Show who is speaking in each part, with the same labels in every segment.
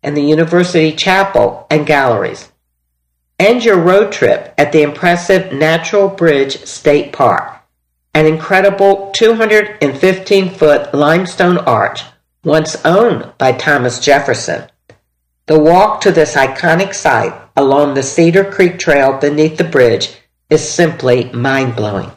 Speaker 1: and the University Chapel and galleries. End your road trip at the impressive Natural Bridge State Park, an incredible 215-foot limestone arch once owned by Thomas Jefferson. The walk to this iconic site along the Cedar Creek Trail beneath the bridge is simply mind-blowing.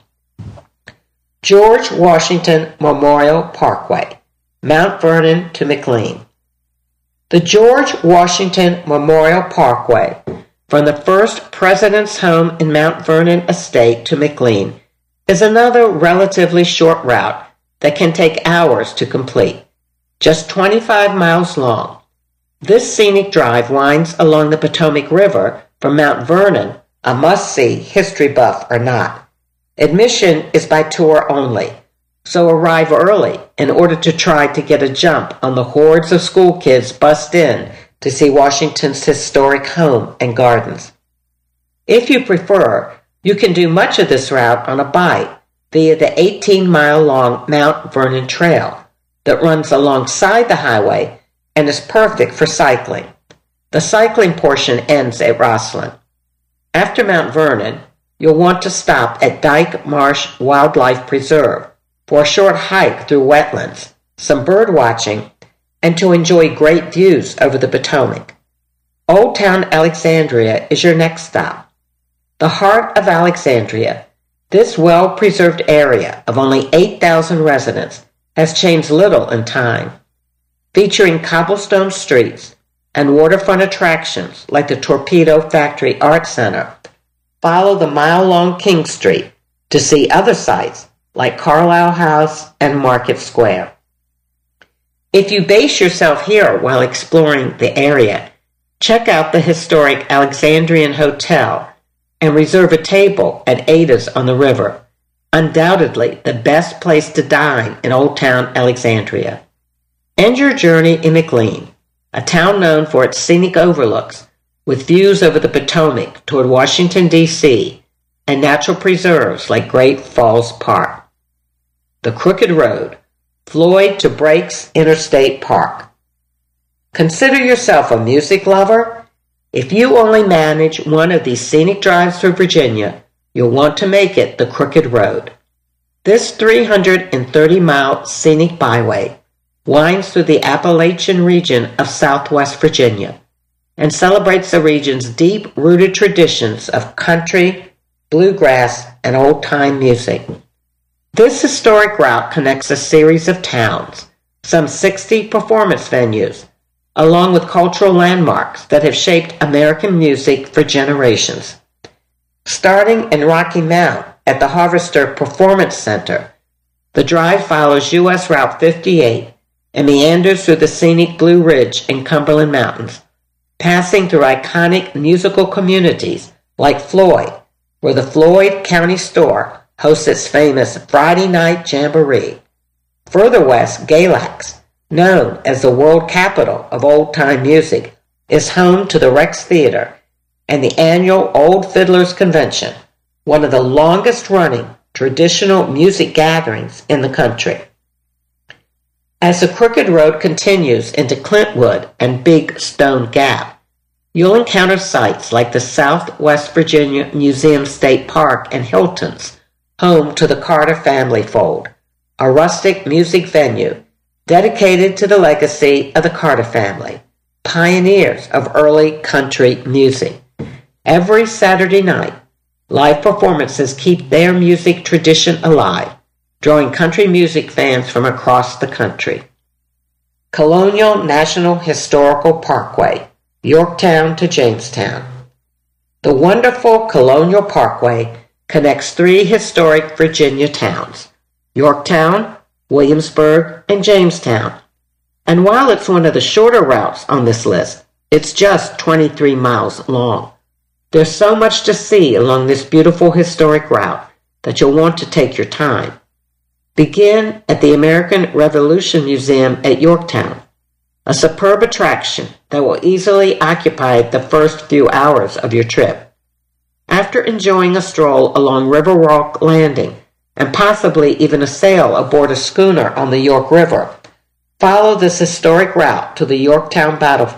Speaker 1: George Washington Memorial Parkway, Mount Vernon to McLean. The George Washington Memorial Parkway, from the first president's home in Mount Vernon Estate to McLean, is another relatively short route that can take hours to complete, just 25 miles long. This scenic drive winds along the Potomac River from Mount Vernon, a must-see, history buff or not. Admission is by tour only, so arrive early in order to try to get a jump on the hordes of school kids bussed in to see Washington's historic home and gardens. If you prefer, you can do much of this route on a bike via the 18-mile-long Mount Vernon Trail that runs alongside the highway and is perfect for cycling. The cycling portion ends at Rosslyn. After Mount Vernon, you'll want to stop at Dyke Marsh Wildlife Preserve for a short hike through wetlands, some bird watching, and to enjoy great views over the Potomac. Old Town Alexandria is your next stop. The heart of Alexandria, this well-preserved area of only 8,000 residents, has changed little in time. Featuring cobblestone streets and waterfront attractions like the Torpedo Factory Art Center, follow the mile-long King Street to see other sites like Carlisle House and Market Square. If you base yourself here while exploring the area, check out the historic Alexandrian Hotel and reserve a table at Ada's on the river, undoubtedly the best place to dine in Old Town Alexandria. End your journey in McLean, a town known for its scenic overlooks with views over the Potomac toward Washington, D.C., and natural preserves like Great Falls Park. The Crooked Road, Floyd to Breaks Interstate Park. Consider yourself a music lover? If you only manage one of these scenic drives through Virginia, you'll want to make it the Crooked Road. This 330-mile scenic byway winds through the Appalachian region of Southwest Virginia and celebrates the region's deep-rooted traditions of country, bluegrass, and old-time music. This historic route connects a series of towns, some 60 performance venues, along with cultural landmarks that have shaped American music for generations. Starting in Rocky Mount at the Harvester Performance Center, the drive follows U.S. Route 58 and meanders through the scenic Blue Ridge and Cumberland Mountains, passing through iconic musical communities like Floyd, where the Floyd County Store hosts its famous Friday Night Jamboree. Further west, Galax, known as the world capital of old-time music, is home to the Rex Theater and the annual Old Fiddlers Convention, one of the longest-running traditional music gatherings in the country. As the Crooked Road continues into Clintwood and Big Stone Gap, you'll encounter sites like the Southwest Virginia Museum State Park and Hilton's, home to the Carter family fold, a rustic music venue dedicated to the legacy of the Carter family, pioneers of early country music. Every Saturday night, live performances keep their music tradition alive, drawing country music fans from across the country. Colonial National Historical Parkway, Yorktown to Jamestown. The wonderful Colonial Parkway connects 3 historic Virginia towns, Yorktown, Williamsburg, and Jamestown. And while it's one of the shorter routes on this list, it's just 23 miles long. There's so much to see along this beautiful historic route that you'll want to take your time. Begin at the American Revolution Museum at Yorktown, a superb attraction that will easily occupy the first few hours of your trip. After enjoying a stroll along Riverwalk Landing and possibly even a sail aboard a schooner on the York River, follow this historic route to the Yorktown Battlefield